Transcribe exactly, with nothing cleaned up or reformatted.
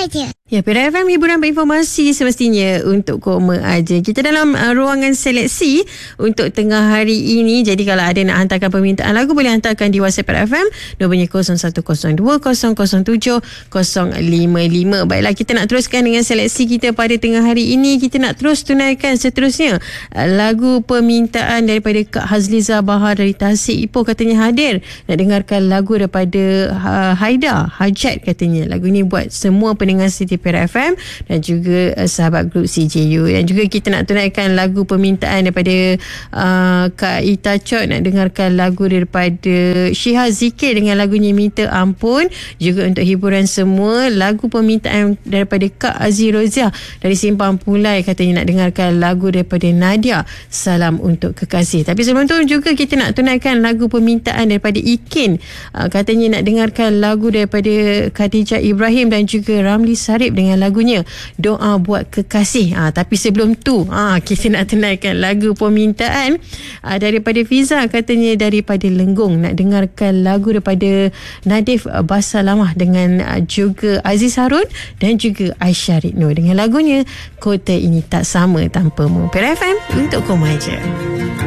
aja. Ya, Pera F M, hiburan berinformasi semestinya untuk koma aja. Kita dalam uh, ruangan seleksi untuk tengah hari ini. Jadi kalau ada nak hantarkan permintaan lagu, boleh hantarkan di WhatsApp Pera F M nombornya kosong satu kosong dua kosong kosong tujuh kosong lima lima. Baiklah, kita nak teruskan dengan seleksi kita pada tengah hari ini. Kita nak terus tunaikan seterusnya uh, lagu permintaan daripada Kak Hazliza Bahar dari Tasik Ipoh, katanya hadir nak dengarkan lagu daripada uh, Haida Hajat, katanya. Lagu ni buat semua pendengar Siti Pera F M dan juga uh, sahabat grup C J U. Dan juga kita nak tunaikan lagu permintaan daripada uh, Kak Ita Chot, nak dengarkan lagu daripada Syiha Zikir dengan lagunya Minta Ampun. Juga untuk hiburan semua, lagu permintaan daripada Kak Aziz Roziah dari Simpang Pulai, katanya nak dengarkan lagu daripada Nadia, Salam Untuk Kekasih. Tapi sebelum tu juga kita nak tunaikan lagu permintaan daripada Ikin, uh, katanya nak dengarkan lagu daripada Khadijah Ibrahim dan juga Ramli Sarip dengan lagunya Doa Buat Kekasih. Ha, tapi sebelum tu ha, kita nak tunaikan lagu permintaan ha, daripada Fiza, katanya daripada Lenggong nak dengarkan lagu daripada Nadif Basalamah dengan uh, juga Aziz Harun dan juga Aisyah Ridno dengan lagunya Kota Ini Tak Sama Tanpamu. Pera F M untuk koma je.